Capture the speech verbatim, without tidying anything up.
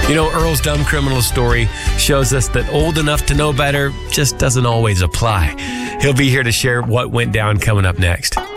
You know, Earl's Dumb Criminal story shows us that old enough to know better just doesn't always apply. He'll be here to share what went down coming up next.